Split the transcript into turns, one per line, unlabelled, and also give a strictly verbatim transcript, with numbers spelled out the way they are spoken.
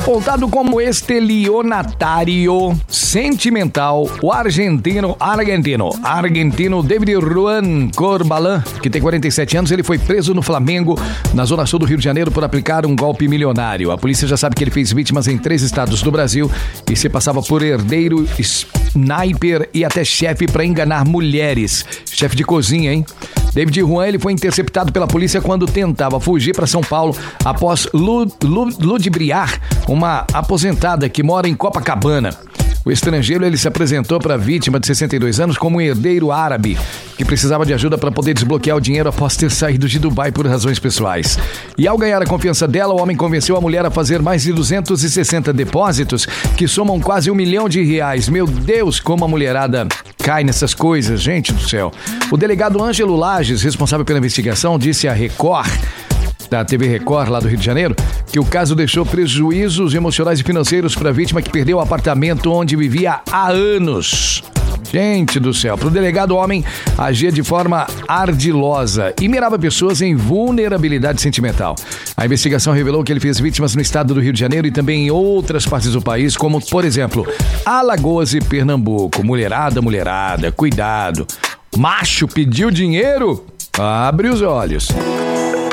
Apontado como estelionatário sentimental, o argentino, argentino, argentino David Juan Corbalan, que tem quarenta e sete anos, ele foi preso no Flamengo, na zona sul do Rio de Janeiro, por aplicar um golpe milionário. A polícia já sabe que ele fez vítimas em três estados do Brasil e se passava por herdeiro, sniper e até chefe para enganar mulheres. Chefe de cozinha, hein? David Juan, ele foi interceptado pela polícia quando tentava fugir para São Paulo após lud, lud, ludibriar uma aposentada que mora em Copacabana. O estrangeiro, ele se apresentou para a vítima de sessenta e dois anos como um herdeiro árabe que precisava de ajuda para poder desbloquear o dinheiro após ter saído de Dubai por razões pessoais. E ao ganhar a confiança dela, o homem convenceu a mulher a fazer mais de duzentos e sessenta depósitos que somam quase um milhão de reais. Meu Deus, como a mulherada cai nessas coisas, gente do céu. O delegado Ângelo Lages, responsável pela investigação, disse à Record, da T V Record, lá do Rio de Janeiro, que o caso deixou prejuízos emocionais e financeiros para a vítima que perdeu o apartamento onde vivia há anos. Gente do céu, para o delegado, o homem agia de forma ardilosa e mirava pessoas em vulnerabilidade sentimental. A investigação revelou que ele fez vítimas no estado do Rio de Janeiro e também em outras partes do país, como, por exemplo, Alagoas e Pernambuco. Mulherada, mulherada, cuidado. Macho pediu dinheiro? Abre os olhos.